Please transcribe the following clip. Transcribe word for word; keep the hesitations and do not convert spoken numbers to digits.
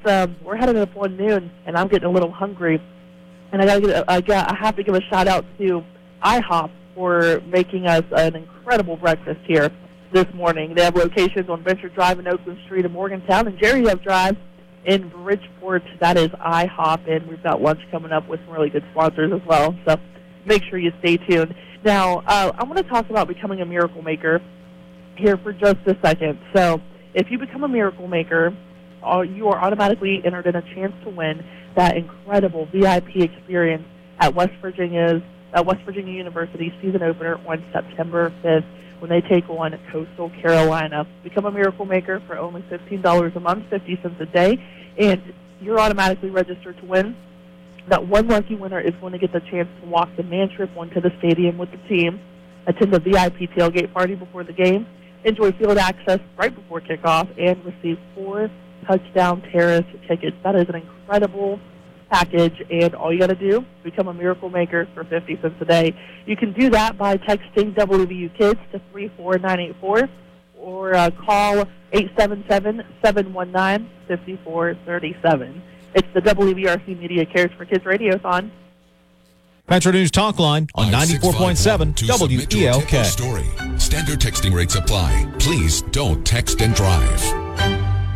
um, we're heading up on noon, and I'm getting a little hungry. And I gotta get, I got, I have to give a shout out to IHOP for making us an incredible breakfast here this morning. They have locations on Venture Drive and Oakland Street in Morgantown, and Jerry F. Drive in Bridgeport. That is IHOP, and we've got lunch coming up with some really good sponsors as well. So make sure you stay tuned. Now, uh, I want to talk about becoming a Miracle Maker here for just a second. So if you become a Miracle Maker, uh, you are automatically entered in a chance to win that incredible V I P experience at West Virginia's uh, West Virginia University season opener on September fifth when they take on Coastal Carolina. Become a Miracle Maker for only fifteen dollars a month, fifty cents a day, and you're automatically registered to win. That one lucky winner is going to get the chance to walk the man trip onto the stadium with the team, attend the V I P tailgate party before the game, enjoy field access right before kickoff, and receive four touchdown terrace tickets. That is an incredible package, and all you got to do, become a Miracle Maker for fifty cents a day. You can do that by texting W V U Kids to three four nine eight four or uh, call eight seven seven, seven one nine, five four three seven. It's the W V R C Media Cares for Kids Radiothon. Metro News Talk Line on ninety-four point seven W E L K. Story. Standard texting rates apply. Please don't text and drive.